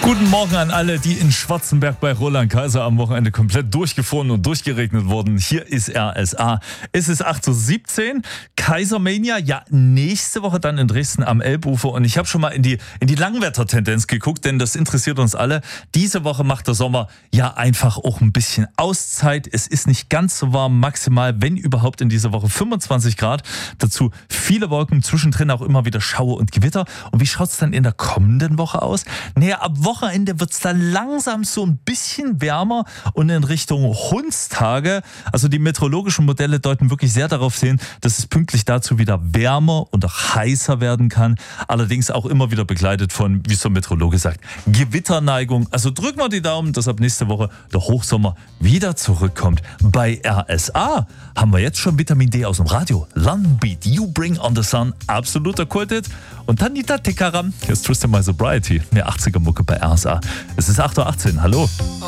Guten Morgen an alle, die in Schwarzenberg bei Roland Kaiser am Wochenende komplett durchgefroren und durchgeregnet wurden. Hier ist RSA. Es ist 8:17 Uhr. Kaisermania, ja, nächste Woche dann in Dresden am Elbufer. Und ich habe schon mal in die Langwettertendenz geguckt, denn das interessiert uns alle. Diese Woche macht der Sommer ja einfach auch ein bisschen Auszeit. Es ist nicht ganz so warm, maximal, wenn überhaupt in dieser Woche 25 Grad. Dazu viele Wolken, zwischendrin auch immer wieder Schauer und Gewitter. Und wie schaut es dann in der kommenden Woche aus? Naja, ab Wochenende wird es dann langsam so ein bisschen wärmer und in Richtung Hundstage. Also die meteorologischen Modelle deuten wirklich sehr darauf hin, dass es pünktlich dazu wieder wärmer und auch heißer werden kann. Allerdings auch immer wieder begleitet von, wie so ein Meteorologe sagt, Gewitterneigung. Also drücken wir die Daumen, dass ab nächste Woche der Hochsommer wieder zurückkommt. Bei RSA haben wir jetzt schon Vitamin D aus dem Radio. London Beat, You Bring on the Sun, absoluter Kulthit. Und dann Nita Tikaram, hier ist Tristan My Sobriety, eine 80er Mucke bei RSA. Es ist 8:18 Uhr, hallo.